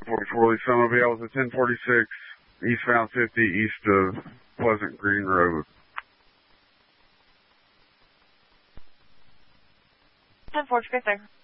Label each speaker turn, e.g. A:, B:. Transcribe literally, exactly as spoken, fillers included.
A: forty-four, Lee Somerville. I was at ten forty-six, eastbound fifty, east of Pleasant Green Road.
B: ten forty-six, sir.